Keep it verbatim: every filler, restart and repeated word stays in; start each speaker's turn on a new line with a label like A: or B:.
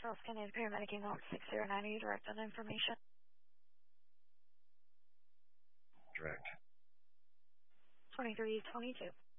A: Charles Kennedy, paramedic email six zero nine. Are you direct on information?
B: Direct.
A: twenty-three twenty-two.